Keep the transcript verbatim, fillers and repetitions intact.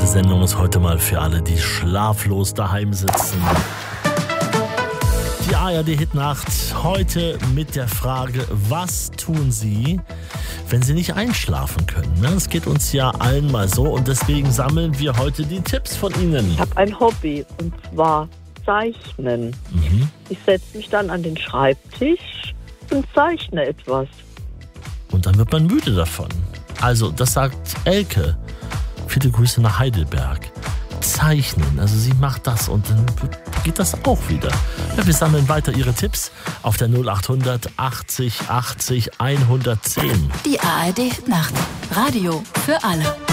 Diese Sendung ist heute mal für alle, die schlaflos daheim sitzen. Die A R D-Hitnacht heute mit der Frage, was tun Sie, wenn Sie nicht einschlafen können? Das geht uns ja allen mal so und deswegen sammeln wir heute die Tipps von Ihnen. Ich habe ein Hobby und zwar Zeichnen. Mhm. Ich setze mich dann an den Schreibtisch und zeichne etwas. Und dann wird man müde davon. Also, das sagt Elke. Viele Grüße nach Heidelberg. Zeichnen, also sie macht das und dann geht das auch wieder. Ja, wir sammeln weiter Ihre Tipps auf der null acht hundert achtzig achtzig hundertzehn. Die A R D Nacht. Radio für alle.